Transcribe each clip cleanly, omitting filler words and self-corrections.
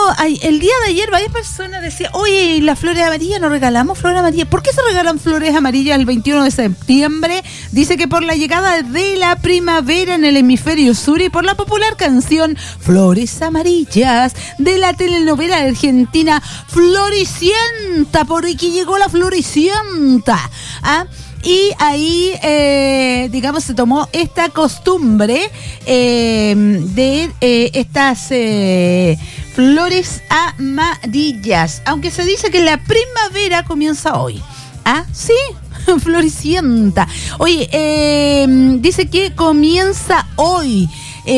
el día de ayer varias personas decían, oye, las flores amarillas, ¿no regalamos flores amarillas? ¿Por qué se regalan flores amarillas el 21 de septiembre? Dice que por la llegada de la primavera en el hemisferio sur y por la popular canción Flores Amarillas de la telenovela argentina Floricienta, porque llegó la Floricienta. Y ahí, digamos, se tomó esta costumbre de estas flores amarillas. Aunque se dice que la primavera comienza hoy. Sí, Floricienta. Oye, dice que comienza hoy,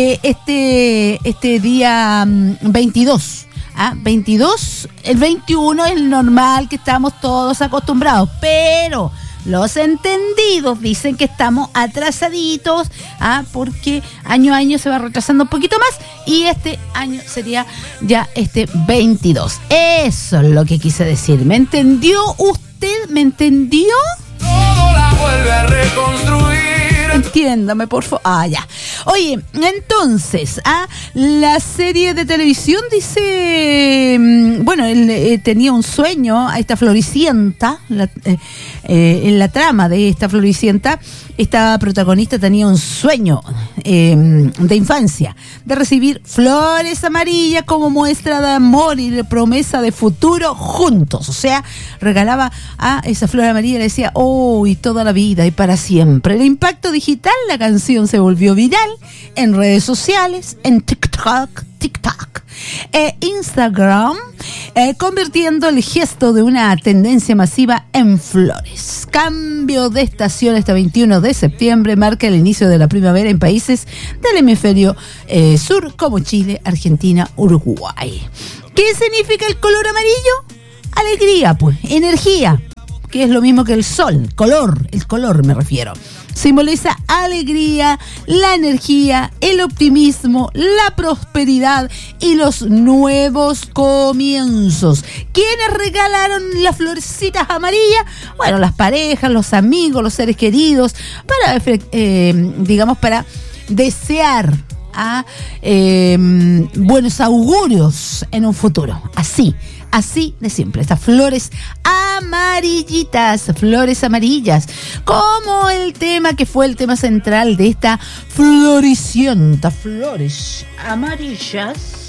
este día 22. 22, el 21 es el normal que estamos todos acostumbrados, pero los entendidos dicen que estamos atrasaditos, porque año a año se va retrasando un poquito más y este año sería ya 22. Eso es lo que quise decir. ¿Me entendió usted? ¿Me entendió? Todo la vuelve a reconstruir. Entiéndame, por favor. Ya. Oye, entonces, la serie de televisión dice, bueno, él tenía un sueño, a esta Floricienta, en la trama de esta Floricienta, esta protagonista tenía un sueño de infancia, de recibir flores amarillas como muestra de amor y de promesa de futuro juntos. O sea, regalaba a esa flor amarilla y le decía, y toda la vida y para siempre. El impacto digital, la canción se volvió viral en redes sociales, en TikTok, Instagram, convirtiendo el gesto de una tendencia masiva en flores. Cambio de estación este 21 de septiembre marca el inicio de la primavera en países del hemisferio sur como Chile, Argentina, Uruguay. ¿Qué significa el color amarillo? Alegría, pues, energía, que es lo mismo que el sol, el color me refiero. Simboliza alegría, la energía, el optimismo, la prosperidad y los nuevos comienzos. ¿Quiénes regalaron las florecitas amarillas? Bueno, las parejas, los amigos, los seres queridos, para desear buenos augurios en un futuro. Así de simple, estas flores amarillitas, flores amarillas, como el tema que fue el tema central de esta Floricienta, flores amarillas.